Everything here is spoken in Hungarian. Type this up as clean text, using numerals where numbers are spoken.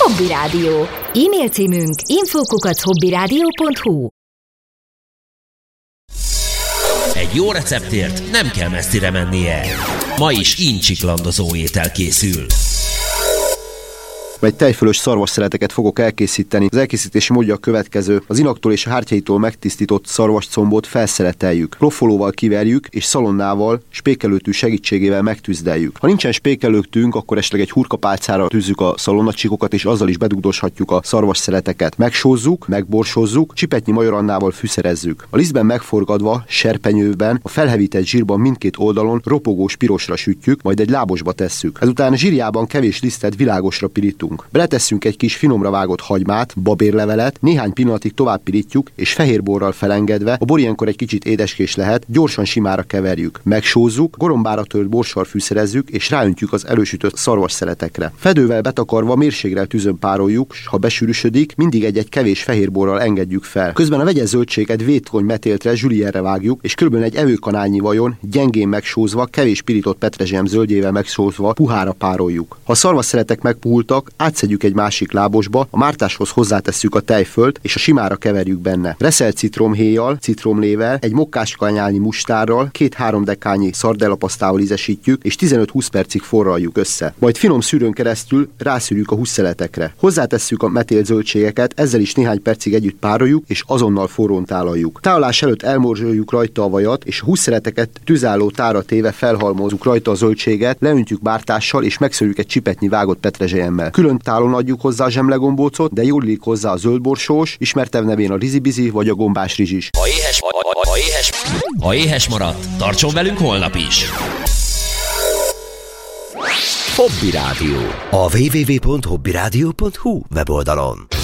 Hobby Rádió. E-mail címünk info@hobbyradio.hu. Egy jó receptért nem kell messzire mennie. Ma is incsiklandozó étel készül. Egy tejfölös szarvasszeleteket fogok elkészíteni. Az elkészítési módja a következő. Az inaktól és a hártyaitól megtisztított szarvascombot felszeleteljük. Profolóval kiverjük és szalonnával, spékelőtű segítségével megtűzdeljük. Ha nincsen spékelőtünk, akkor esetleg egy hurkapálcára tűzzük a szalonnacsíkokat, és azzal is bedugdoshatjuk a szarvasszeleteket. Megsózzuk, megborsozzuk, csipetnyi majorannával fűszerezzük. A lisztben megforgadva, serpenyőben, a felhevített zsírban mindkét oldalon ropogós pirosra sütjük, majd egy lábosba tesszük. Ezután a zsírjában kevés lisztet világosra pirítunk. Beletesszünk egy kis finomra vágott hagymát, babérlevelet, néhány pillanatig tovább pirítjuk, és fehérborral felengedve, a bor ilyenkor egy kicsit édeskés lehet, gyorsan simára keverjük. Megsózzuk, gorombára tört borssal fűszerezzük, és ráöntjük az elősütött szarvasszeletekre. Fedővel betakarva mérségrel tűzön pároljuk, s ha besűrűsödik, mindig egy kevés fehérborral engedjük fel. Közben a vegyes zöldséget vétkony metéltre, zsülierre vágjuk, és kb. Egy evőkanálnyi vajon, gyengén megsózva, kevés pirított petrezselyem zöldjével megsózva, puhára pároljuk. Ha a szarvasszeletek megpuhultak, átszedjük egy másik lábosba, a mártáshoz hozzátesszük a tejfölt, és a simára keverjük benne. Reszelt citromhéjjal, citromlével, egy mokkáskanyálnyi mustárral, 2-3 dekányi szardellapasztával ízesítjük, és 15-20 percig forraljuk össze. Majd finom szűrőn keresztül rászűrjük a hússzeletekre. Hozzátesszük a metélt zöldségeket, ezzel is néhány percig együtt pároljuk, és azonnal forrón tálaljuk. Tálalás előtt elmorzsoljuk rajta a vajat, és a hússzeleteket tüzálló tára téve felhalmozzuk rajta a zöldséget, leöntjük bártással, és megszörjük egy csipetnyi vágott petrezselyemmel. Külön tálon adjuk hozzá a zsemlegombócot, de jól illik hozzá a zöldborsós, ismertebb nevén a rizibizi vagy a gombás rizsis. Ha éhes maradt, tartson velünk holnap is! Hobby Rádió. A www.hobbyradio.hu weboldalon.